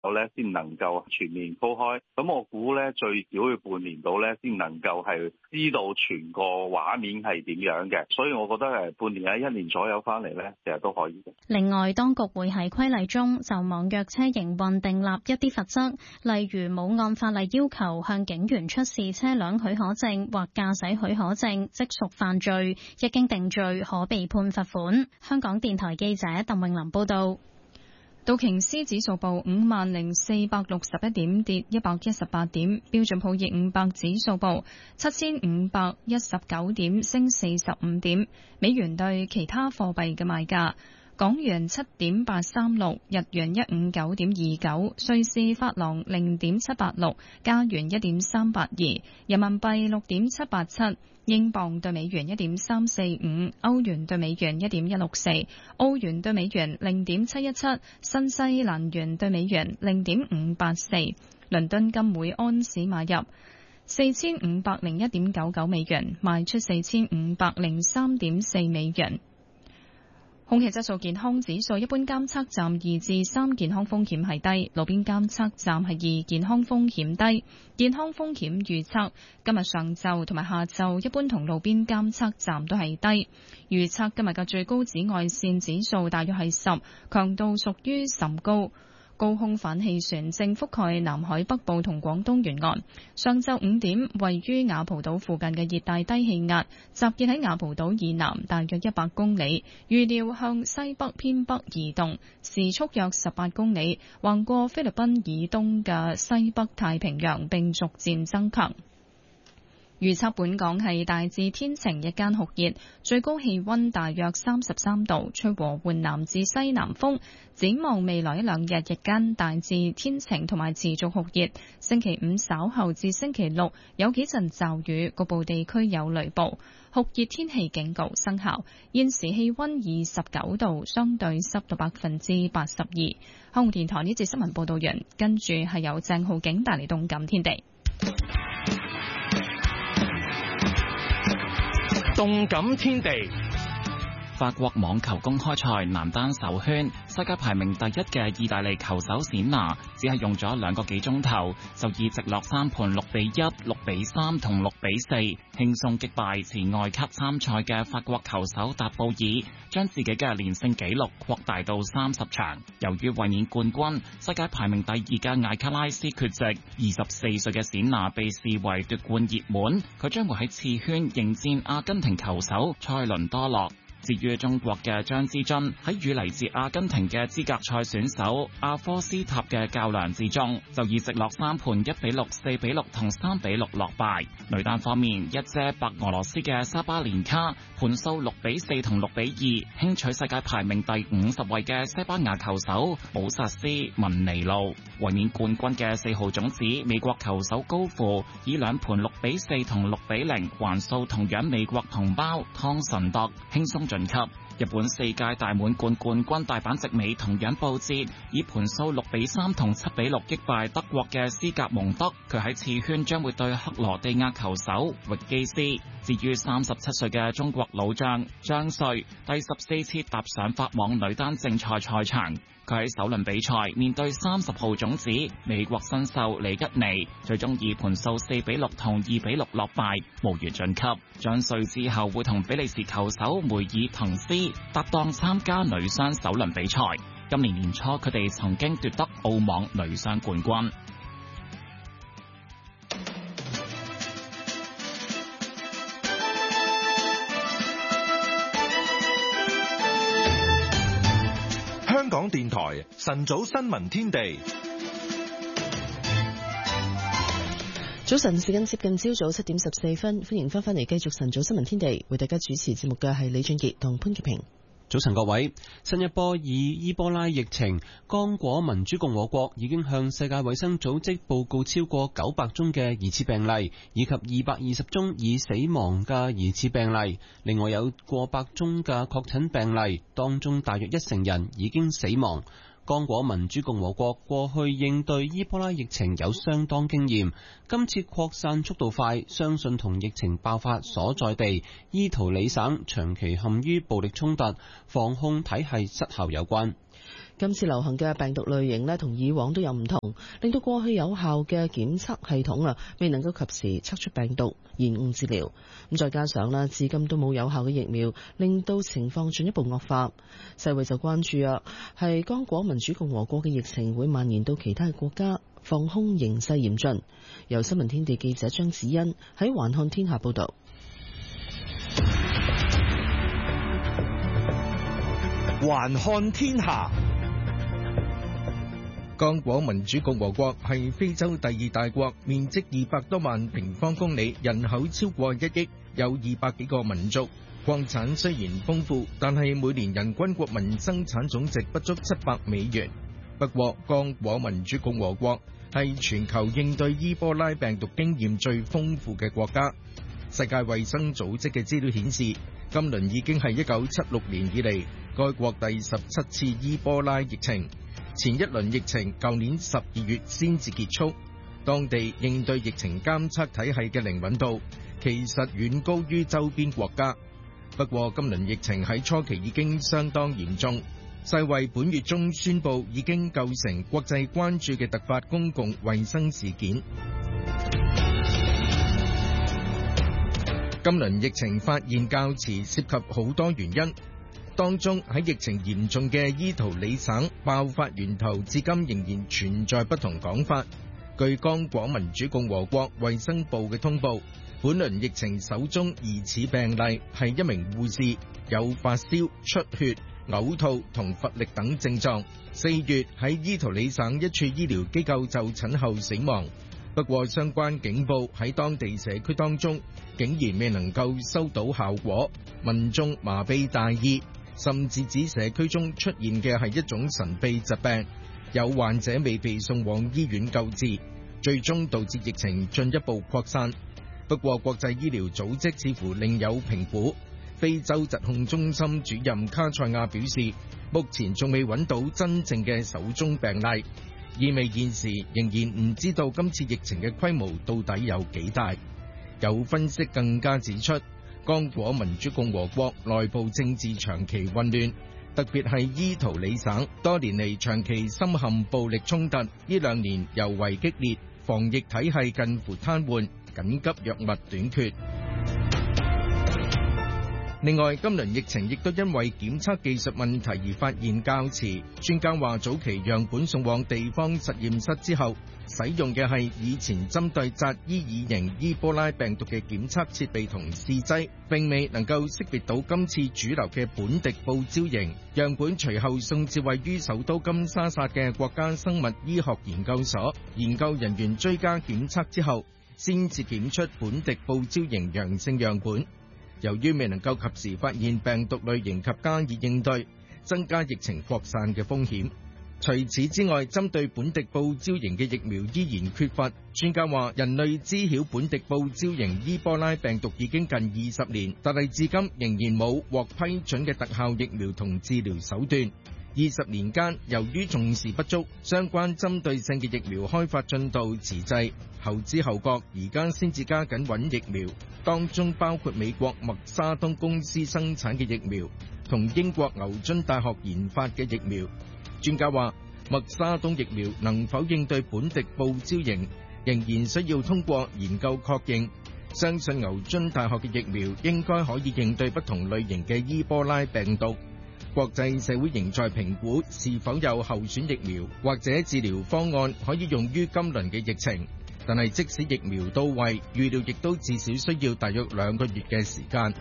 咧先能夠全面鋪開，咁我估咧最少要半年到咧先能夠係知道全個畫面係點樣嘅，所以我覺得半年1年左右翻嚟咧，其實都可以嘅。 另外，當局會喺規例中就網約車營運訂立一啲罰則，例如冇按法例要求向警員出示車輛許可證或駕駛許可證，即屬犯罪，一經定罪可被判罰款。香港電台記者鄧詠琳報道。 道瓊斯指數報50,461點，跌118點；標準普爾500指數報7,519點，升45點。美元對其他貨幣嘅賣價：港元7.836，日元159.29，瑞士法郎0.786，加元1.382，人民幣6.787。英鎊對美元1.345，歐元對美元1.164，澳元對美元0.717，新西蘭元對美元0.584。倫敦金每安士買入4501.99美元，賣出4503.4美元。空氣質素健康指數，一般監測站2至3，健康風險係低；路邊監測站係2，健康風險低。健康風險預測今日上晝同埋下晝，一般同路邊監測站都係低。預測今日嘅最高紫外線指數大約係10，強度屬於甚高。高空反氣旋正覆蓋南海北部同廣東沿岸。上晝5點，位於雅蒲島附近嘅熱帶低氣壓集結喺雅蒲島以南大約100公里，預料向西北偏北移動，時速約18公里，橫過菲律賓以東嘅西北太平洋並逐漸增強。預測本港係大致天晴，日間酷熱，最高氣溫大約33度，吹和緩南至西南風。展望未來1-2日，日間大致天晴同埋持續酷熱。星期5稍後至星期6有幾陣驟雨，局部地區有雷暴。酷熱天氣警告生效。現時氣溫29度，相對濕度82%。香港電台呢節新聞報道完，跟住係由鄭浩景帶嚟動感天地。 動感天地， 法國網球公開賽男單首圈，世界排名第1嘅意大利球手冼拿，只係用咗2個幾鐘頭，就以直落3盤6-1、6-3同6-4，輕鬆擊敗持外卡參賽嘅法國球手達布爾，將自己嘅連勝紀錄擴大到30場。由於衛冕冠軍、世界排名第2嘅艾卡拉斯缺席，24歲嘅冼拿被視為奪冠熱門，佢將會喺次圈迎戰阿根廷球手塞倫多洛。至於中國嘅張之臻喺與嚟自阿根廷嘅資格賽選手阿科斯塔嘅較量之中，就以直落3盤1-6、4-6同3-6落敗。女單方面，一姐白俄羅斯嘅沙巴連卡盤數6-4同6-2，輕取世界排名第50位嘅西班牙球手姆薩斯文尼路。衛冕冠軍嘅4號種子美國球手高芙以2盤6-4同6-0還數同樣美國同胞湯臣德，輕鬆晉級。日本4屆大滿貫冠軍大阪直美同樣報捷，以盤數6-3同7-6擊敗德國嘅斯格蒙德，佢喺次圈將會對克羅地亞球手域基斯。至於37歲嘅中國老將張瑞，第14次踏上法網女單正賽賽場。佢喺首輪比賽面對30號種子美國新秀李吉尼，最終以盤數4-6同2-6落敗，無緣晉級。張瑞之後會同比利時球手梅爾滕斯搭檔參加女雙首輪比賽。今年年初佢哋曾經奪得澳網女雙冠軍。 香港電台晨早新聞天地， 早晨時間接近朝早7點14分，歡迎翻返嚟繼續晨早新聞天地，為大家主持節目嘅係李俊傑同潘潔平。 早晨各位，新一波以伊波拉疫情，剛果民主共和國已經向世界衛生組織報告超過900宗嘅疑似病例，以及220宗已死亡嘅疑似病例。另外有過百宗嘅確診病例，當中大約1成人已經死亡。剛果民主共和國過去應對伊波拉疫情有相當經驗，今次擴散速度快，相信同疫情爆發所在地伊圖里省長期陷於暴力衝突、防控體系失效有關。 今次流行嘅病毒類型呢，同以往都有唔同，令到過去有效嘅檢測系統未能夠及時測出病毒，延誤治療。咁再加上啦，至今都冇有效嘅疫苗，令到情況進一步惡化。世衛就關注係剛果民主共和國嘅疫情會蔓延到其他嘅國家，防控形勢嚴峻。由新聞天地記者張子欣喺環看天下報道。 環看天下，剛果民主共和國係非洲第二大國，面積200多萬平方公里，人口超過1億，有200幾個民族。礦產雖然豐富，但係每年人均國民生產總值不足700美元。不過，剛果民主共和國係全球應對伊波拉病毒經驗最豐富嘅國家。世界衛生組織嘅資料顯示，今輪已經係1976年以嚟該國第17次伊波拉疫情。前一輪疫情舊年12月先至結束。當地應對疫情監測體系嘅靈敏度其實遠高於周邊國家。不過今輪疫情喺初期已經相當嚴重。世衛本月中宣布已經構成國際關注嘅突發公共衛生事件。今輪疫情發現較遲，涉及好多原因。當中喺疫情嚴重嘅伊圖里省爆發源頭至今仍然存在不同講法。據剛果民主共和國衛生部嘅通報，本輪疫情首宗疑似病例係一名護士，有發燒、出血、嘔吐同乏力等症狀。4月喺伊圖里省一處醫療機構就診後死亡。不過相關警報喺當地社區當中竟然未能夠收到效果，民眾麻痹大意，甚至指社區中出現嘅係一種神秘疾病，有患者未被送往醫院救治，最終導致疫情進一步擴散。不過國際醫療組織似乎另有評估。非洲疾控中心主任卡塞亞表示，目前仲未揾到真正嘅首宗病例，意味現時仍然唔知道今次疫情嘅規模到底有幾大。有分析更加指出，剛果民主共和國內部政治長期混亂，特別係伊圖里省多年嚟長期深陷暴力衝突，呢2年尤為激烈，防疫體系近乎癱瘓，緊急藥物短缺。另外，今輪疫情亦都因為檢測技術問題而發現較遲。專家話，早期樣本送往地方實驗室之後，使用嘅係以前針對扎伊爾型伊波拉病毒嘅檢測設備同試劑，並未能夠識別到今次主流嘅本地報招型。樣本隨後送至位於首都金沙薩嘅國家生物醫學研究所，研究人員追加檢測之後，先至檢出本地報招型陽性樣本。由於未能夠及時發現病毒類型及加以應對，增加疫情擴散嘅風險。除此之外，針對本地報招型嘅疫苗依然缺乏。專家話，人類知曉本地報招型伊波拉病毒已經近20年，但係至今仍然冇獲批准嘅特效疫苗同治療手段。20年間，由於重視不足，相關針對性嘅疫苗開發進度遲滯，後知後覺，而家先至加緊揾疫苗，當中包括美國默沙東公司生產嘅疫苗，同英國牛津大學研發嘅疫苗。專家話，默沙東疫苗能否應對本地報招型，仍然需要通過研究確認。相信牛津大學嘅疫苗應該可以應對不同類型嘅伊波拉病毒。國際社會仍在評估是否有候選疫苗或者治療方案可以用於今輪嘅疫情，但係即使疫苗到位，預料亦都至少需要大約2個月嘅時間。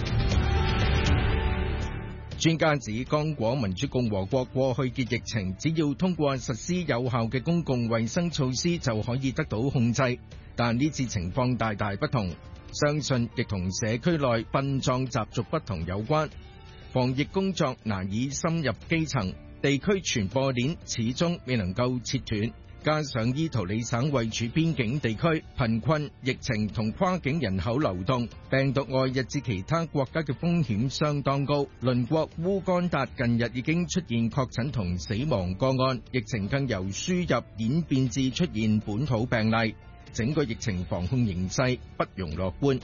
專家指，剛果民主共和國過去嘅疫情，只要通過實施有效嘅公共衛生措施就可以得到控制，但呢次情況大大不同，相信亦同社區內殯葬習俗不同有關。防疫工作難以深入基層，地區傳播鏈始終未能夠切斷，加上伊圖里省位處邊境地區，貧困、疫情同跨境人口流動，病毒外溢至其他國家嘅風險相當高。鄰國烏干達近日已經出現確診同死亡個案，疫情更由輸入演變至出現本土病例，整個疫情防控形勢不容樂觀。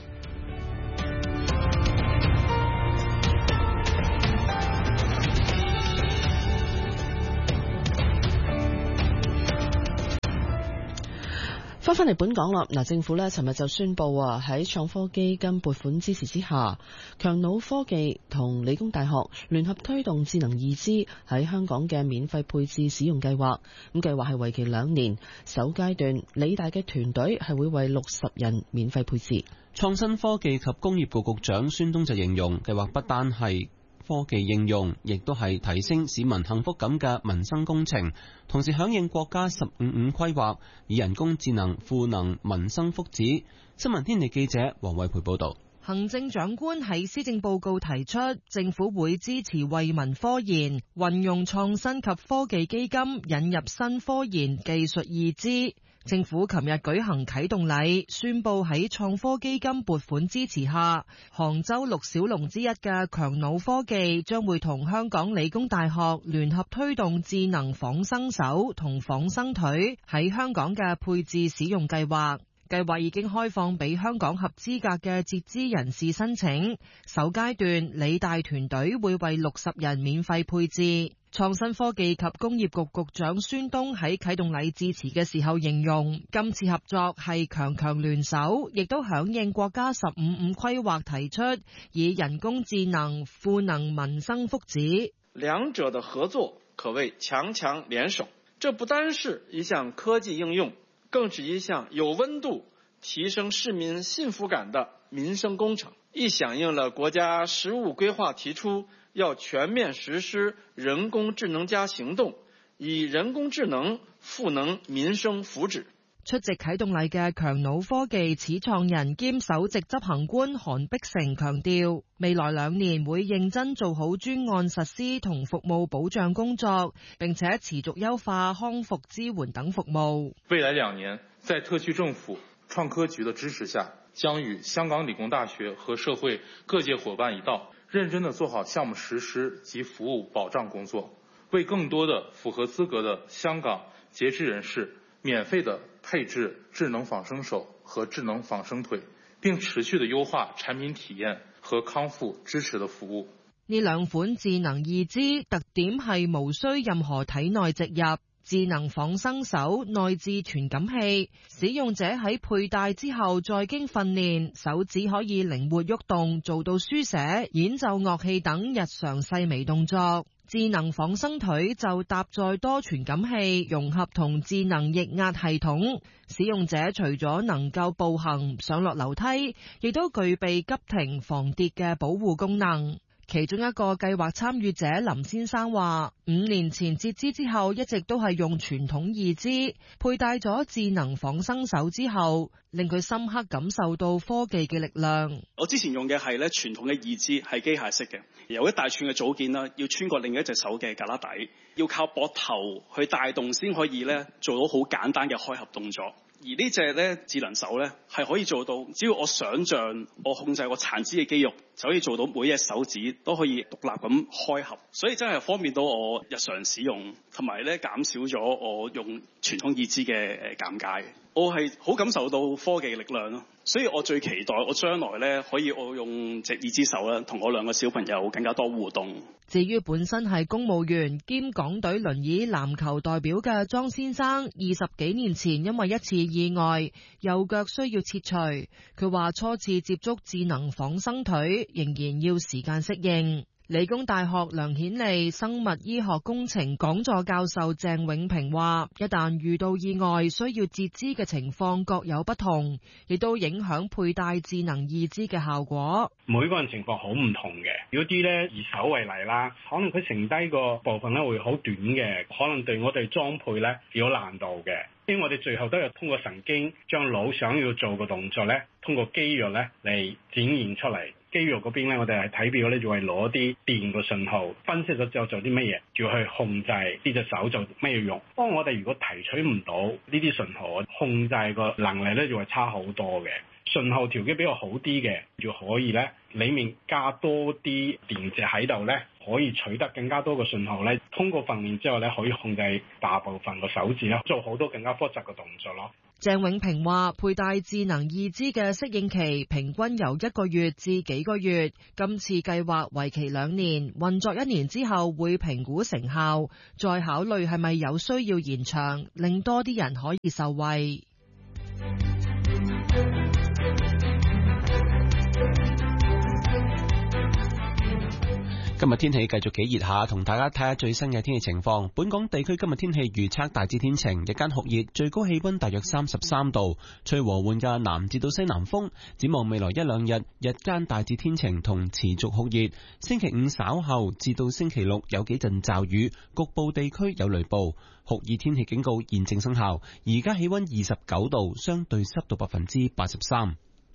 翻嚟本港啦，政府呢尋日就宣布喺創科基金撥款支持之下，強腦科技同理工大學聯合推動智能義肢喺香港嘅免費配置使用計劃。咁計劃係為期2年，首階段理大嘅團隊係會為60人免費配置。 創新科技及工業局局長孫東就形容，計劃不單係科技應用，亦都係提升市民幸福感嘅民生工程，同時響應國家15+5規劃，以人工智能賦能民生福祉。新聞天地記者黃慧培報道。 行政長官喺施政報告提出，政府會支持惠民科研，運用創新及科技基金引入新科研技術義肢。政府琴日舉行啟動禮，宣布喺創科基金撥款支持下，杭州6小龍之一嘅強腦科技將會同香港理工大學聯合推動智能仿生手同仿生腿喺香港嘅配置使用計劃。計劃已經開放俾香港合資格嘅截肢人士申請，首階段理大團隊會為60人免費配置。創新科技及工業局局長孫東喺啟動禮致辭嘅時候形容，今次合作係強聯手，亦都響應國家15+5規劃提出，以人工智能賦能民生福祉。 兩者的合作可謂強聯手，這不單是一項科技應用，更是一項有溫度、提升市民幸福感的民生工程，亦響應了國家15規劃提出要全面實施人工智能加行動，以人工智能賦能民生福祉。 出席啟動禮嘅強腦科技始創人兼首席執行官韓碧成強調，未來2年會認真做好專案實施同服務保障工作，並且持續優化康復支援等服務。 未來2年，在特區政府創科局的支持下，將與香港理工大學和社會各界夥伴一道，認真地做好項目實施及服務保障工作，為更多的符合資格的香港截肢人士免費的配置智能仿生手和智能仿生腿，並持續的優化產品體驗和康復支持的服務。 呢2款智能義肢特點係無需任何體內植入，智能仿生手內置傳感器，使用者喺佩戴之後再經訓練，手指可以靈活喐動，做到書寫、演奏樂器等日常細微動作。智能仿生腿就搭載多傳感器，融合同智能液壓系統，使用者除咗能夠步行、上落樓梯，亦都具備急停防跌嘅保護功能。其中一個計劃參與者林先生話：5年前截肢之後，一直都係用傳統義肢，佩戴咗智能仿生手之後，令佢深刻感受到科技嘅力量。 我之前用嘅係傳統嘅義肢，係機械式嘅，有一大串嘅組件啦，要穿過另一隻手嘅旮旯底，要靠膊頭去帶動先可以做到好簡單嘅開合動作。而呢隻智能手係可以做到，只要我想像我控制我殘肢嘅肌肉，就可以做到每一隻手指都可以獨立咁開合，所以真係方便到我日常使用，同埋減少咗我用傳統義肢嘅尷尬。我係好感受到科技嘅力量咯，所以我最期待我將來可以我用隻義肢手同我2個小朋友更加多互動。 至於本身係公務員兼港隊輪椅籃球代表嘅莊先生，20幾年前因為一次意外，右腳需要切除。佢話初次接觸智能仿生腿，仍然要時間適應。理工大學梁顯利生物醫學工程講座教授鄭永平話，一旦遇到意外需要截肢嘅情況各有不同，亦都影響佩戴智能義肢嘅效果。 每個人情況好唔同嘅，有啲呢以手為例啦，可能佢剩低個部分呢會好短嘅，可能對我哋裝配呢有難度嘅。因為我哋最後都係通過神經將腦想要做嘅動作呢，通過肌肉呢嚟展現出嚟。肌肉嗰邊咧，我哋係睇表咧，就係攞啲電嘅信號，分析咗之後做啲乜嘢，要去控制呢隻手做咩要用。當我哋如果提取唔到呢啲信號，控制個能力咧就會差好多嘅。信號條件比較好啲嘅，就可以咧裡面加多啲電池喺度咧，可以取得更加多嘅信號咧。通過訓練之後咧，可以控制大部分個手指咧，做好多更加複雜嘅動作咯。 鄭永平話：佩戴智能義肢嘅適應期平均由1個月至幾個月。今次計劃為期2年，運作1年之後會評估成效，再考慮係咪有需要延長，令多啲人可以受惠。 今日天氣繼續幾熱下，同大家睇下最新嘅天氣情況。本港地區今日天氣預測大致天晴，日間酷熱，最高氣溫大約33度，吹和緩嘅南至到西南風。展望未來一兩日，日間大致天晴同持續酷熱。星期五稍後至到星期六有幾陣驟雨，局部地區有雷暴。酷熱天氣警告現正生效。而家氣溫29度，相對濕度83%。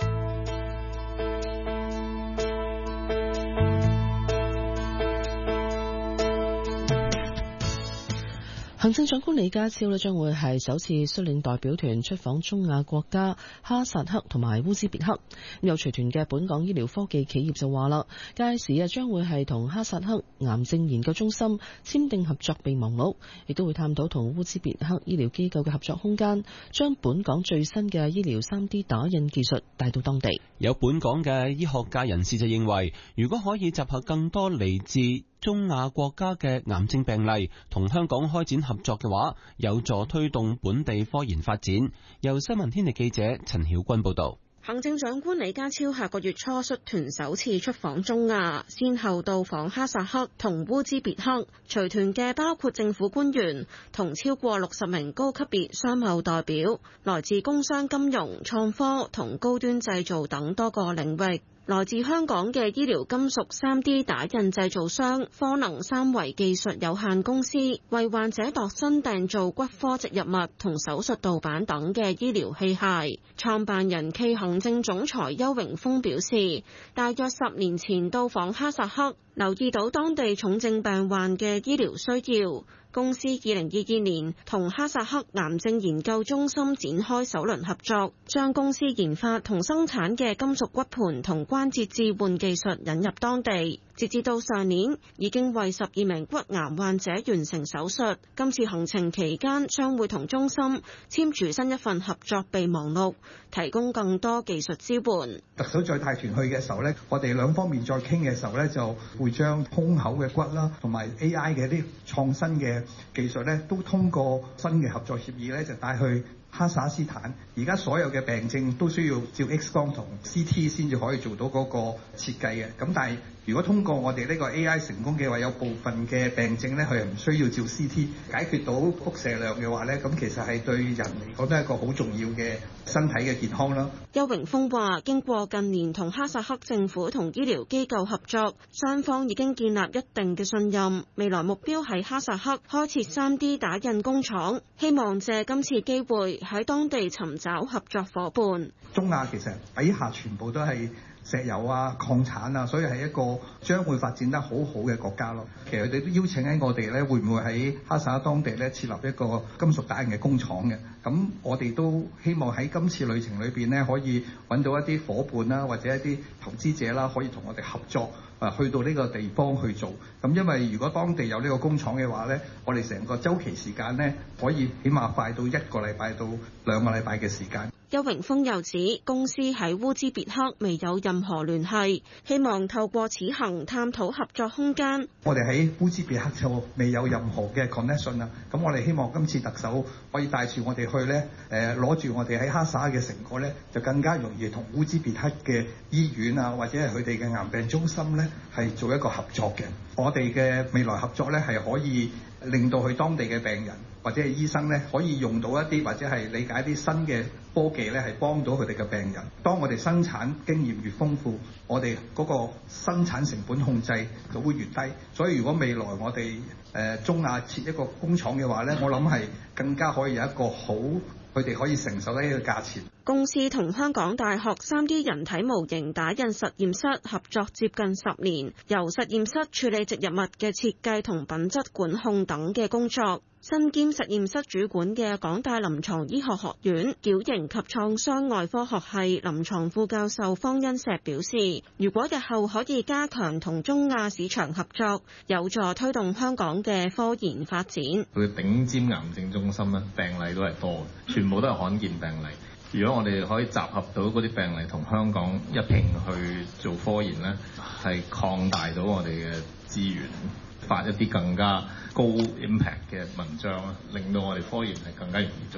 行政長官李家超咧將會係首次率領代表團出訪中亞國家哈薩克同埋烏茲別克。有隨團嘅本港醫療科技企業就話啦，屆時將會係同哈薩克癌症研究中心簽訂合作備忘錄，亦都會探討同烏茲別克醫療機構嘅合作空間，將本港最新嘅醫療 3D 打印技術帶到當地。 有本港嘅醫學界人士就認為，如果可以集合更多嚟自中亞國家嘅癌症病例，同香港開展合作嘅話，有助推動本地科研發展。由新聞天地記者陳曉君報道。 行政長官李家超下個月初率團首次出訪中亞，先後到訪哈薩克同烏茲別克，隨團嘅包括政府官員同超過60名高級別商貿代表，來自工商、金融、創科同高端製造等多個領域。來自香港嘅醫療金屬 3D 打印製造商科能三維技術有限公司，為患者度身訂造骨科植入物同手術導板等嘅醫療器械。創辦人暨行政總裁邱榮峰表示，大約10年前到訪哈薩克，留意到當地重症病患嘅醫療需要。公司2022年同哈薩克癌症研究中心展開首輪合作，將公司研發同生產嘅金屬骨盤同關節置換技術引入當地。截至到上年，已經為12名骨癌患者完成手術。今次行程期間，將會同中心簽署新一份合作備忘錄，提供更多技術支援。 特首再帶團去嘅時候呢，我哋兩方面再傾嘅時候呢，就會將胸口嘅骨啦，同埋 AI 嘅啲創新嘅技術呢，都通過新嘅合作協議呢，就帶去哈薩克斯坦。而家所有嘅病症都需要照 X 光同 CT 先至可以做到嗰個設計嘅。咁但係如果通過我哋呢個 AI 成功嘅話，有部分嘅病症呢，佢係唔需要照 CT， 解決到輻射量嘅話呢，咁其實係對人嚟講都係一個好重要嘅身體嘅健康啦。 邱榮峰話，經過近年同哈薩克政府同醫療機構合作，雙方已經建立一定嘅信任。未來目標喺哈薩克開設 3D 打印工廠，希望借今次機會喺當地尋找合作夥伴。 中亞其實底下全部都係石油啊、礦產啊，所以係一個將會發展得好好嘅國家咯。其實佢哋都邀請喺我哋咧，會唔會喺哈薩克當地咧設立一個金屬打印嘅工廠嘅？咁我哋都希望喺今次旅程裏邊咧，可以揾到一啲夥伴啦，或者一啲投資者啦，可以同我哋合作。去到呢個地方去做，咁因為如果當地有呢個工廠嘅話呢，我哋成個週期時間呢，可以起碼快到1個禮拜到2個禮拜嘅時間。 邱榮峰又指，公司喺烏茲別克未有任何聯繫，希望透過此行探討合作空間。 我哋喺烏茲別克就未有任何嘅 connection 啦，咁我哋希望今次特首可以帶住我哋去呢，攞住我哋喺哈薩克嘅成果呢，就更加容易同烏茲別克嘅醫院啊，或者係佢哋嘅癌病中心呢，係做一個合作嘅。我哋嘅未來合作呢，係可以令到佢當地嘅病人或者係醫生呢，可以用到一啲或者係理解一啲新嘅科技呢，係幫到佢哋嘅病人。當我哋生產經驗越豐富，我哋嗰個生產成本控制就會越低。所以如果未來我哋中亞設一個工廠嘅話呢，我諗係更加可以有一個好，佢哋可以承受得呢個價錢。 公司同香港大學 3D 人體模型打印實驗室合作接近10年，由實驗室處理植入物嘅設計同品質管控等嘅工作。身兼實驗室主管嘅港大臨床醫學學院矯形及創傷外科學系臨床副教授方恩石表示，如果日後可以加強同中亞市場合作，有助推動香港嘅科研發展。 佢頂尖癌症中心咧，病例都係多，全部都係罕見病例。如果我哋可以集合到嗰啲病例同香港一併去做科研咧，係擴大到我哋嘅資源，發一啲更加高 impact 嘅文章啦，令到我哋科研係更加容易做。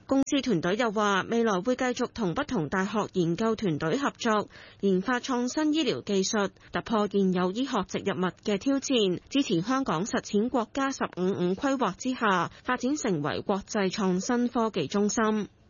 公司團隊又話，未來會繼續同不同大學研究團隊合作，研發創新醫療技術，突破現有醫學植入物嘅挑戰，支持香港實踐國家15+5規劃之下，發展成為國際創新科技中心。